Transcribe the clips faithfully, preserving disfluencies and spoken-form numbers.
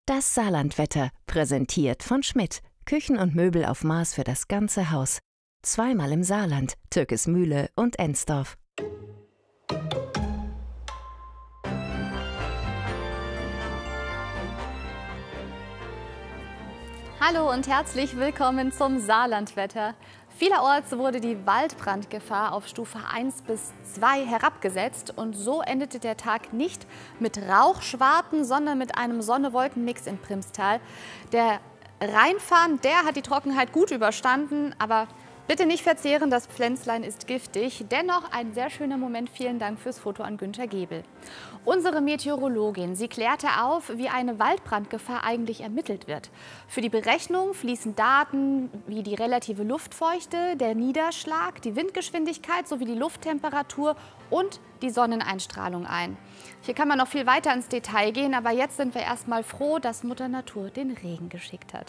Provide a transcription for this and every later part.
Das Saarlandwetter, präsentiert von Schmidt. Küchen und Möbel auf Maß für das ganze Haus. Zweimal im Saarland, Türkismühle und Ensdorf. Hallo und herzlich willkommen zum Saarlandwetter. Vielerorts wurde die Waldbrandgefahr auf Stufe eins bis zwei herabgesetzt und so endete der Tag nicht mit Rauchschwarten, sondern mit einem Sonne-Wolken-Mix in Primstal. Der Rheinfahren, der hat die Trockenheit gut überstanden, aber bitte nicht verzehren, das Pflänzlein ist giftig. Dennoch ein sehr schöner Moment. Vielen Dank fürs Foto an Günter Gebel. Unsere Meteorologin, sie klärte auf, wie eine Waldbrandgefahr eigentlich ermittelt wird. Für die Berechnung fließen Daten wie die relative Luftfeuchte, der Niederschlag, die Windgeschwindigkeit sowie die Lufttemperatur und die Sonneneinstrahlung ein. Hier kann man noch viel weiter ins Detail gehen, aber jetzt sind wir erstmal froh, dass Mutter Natur den Regen geschickt hat.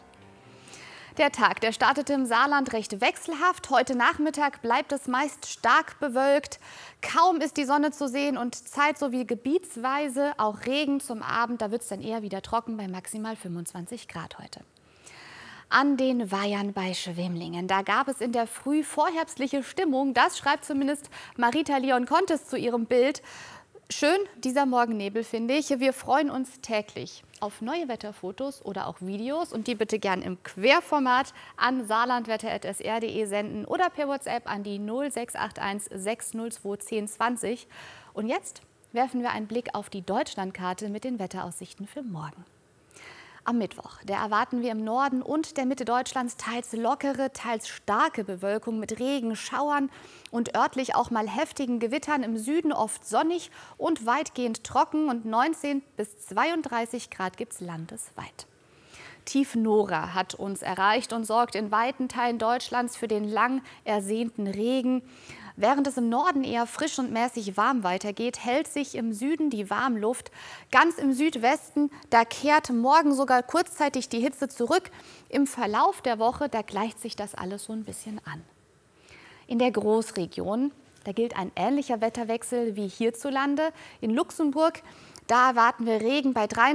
Der Tag, der startete im Saarland recht wechselhaft. Heute Nachmittag bleibt es meist stark bewölkt. Kaum ist die Sonne zu sehen und Zeit sowie gebietsweise auch Regen zum Abend. Da wird es dann eher wieder trocken bei maximal fünfundzwanzig Grad heute. An den Weihern bei Schwimlingen, da gab es in der Früh vorherbstliche Stimmung. Das schreibt zumindest Marita Leon-Kontes zu ihrem Bild. Schön, dieser Morgennebel, finde ich. Wir freuen uns täglich auf neue Wetterfotos oder auch Videos und die bitte gern im Querformat an saarlandwetter punkt s r punkt de senden oder per WhatsApp an die null sechs acht eins sechs null zwei zehn zwanzig. Und jetzt werfen wir einen Blick auf die Deutschlandkarte mit den Wetteraussichten für morgen. Am Mittwoch, da erwarten wir im Norden und der Mitte Deutschlands teils lockere, teils starke Bewölkung mit Regen, Schauern und örtlich auch mal heftigen Gewittern. Im Süden oft sonnig und weitgehend trocken und neunzehn bis zweiunddreißig Grad gibt es landesweit. Tief Nora hat uns erreicht und sorgt in weiten Teilen Deutschlands für den lang ersehnten Regen. Während es im Norden eher frisch und mäßig warm weitergeht, hält sich im Süden die Warmluft. Ganz im Südwesten, da kehrt morgen sogar kurzzeitig die Hitze zurück. Im Verlauf der Woche, da gleicht sich das alles so ein bisschen an. In der Großregion, da gilt ein ähnlicher Wetterwechsel wie hierzulande. In Luxemburg, da erwarten wir Regen bei